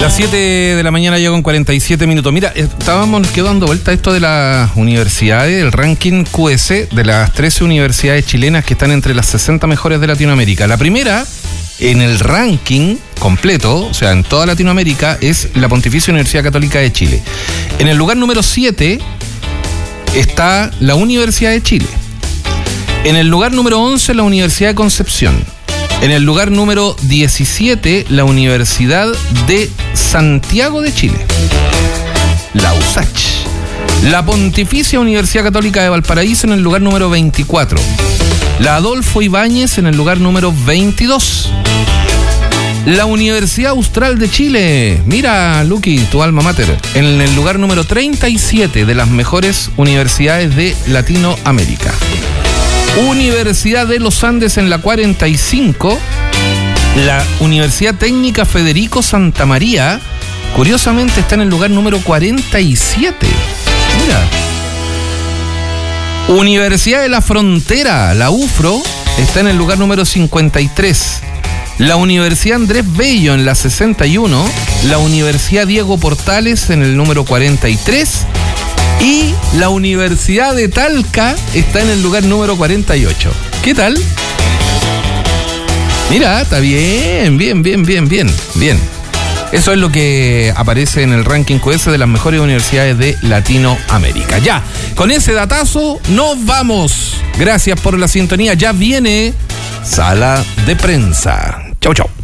Las 7 de la mañana ya con 47 minutos. Mira, estábamos dando vuelta a esto de las universidades, el ranking QS de las 13 universidades chilenas que están entre las 60 mejores de Latinoamérica. La primera en el ranking completo, o sea, en toda Latinoamérica, es la Pontificia Universidad Católica de Chile. En el lugar número 7 está la Universidad de Chile. En el lugar número 11, la Universidad de Concepción. En el lugar número 17, la Universidad de Santiago de Chile, la USACH. La Pontificia Universidad Católica de Valparaíso en el lugar número 24. La Adolfo Ibáñez en el lugar número 22. La Universidad Austral de Chile, mira, Luqui, tu alma mater, en el lugar número 37 de las mejores universidades de Latinoamérica. Universidad de los Andes en la 45, la Universidad Técnica Federico Santa María, curiosamente está en el lugar número 47. Mira. Universidad de la Frontera, la UFRO, está en el lugar número 53. La Universidad Andrés Bello en la 61, la Universidad Diego Portales en el número 43. Y la Universidad de Talca está en el lugar número 48. ¿Qué tal? Mira, está bien. Eso es lo que aparece en el ranking QS de las mejores universidades de Latinoamérica. Ya, con ese datazo nos vamos. Gracias por la sintonía. Ya viene Sala de Prensa. Chau.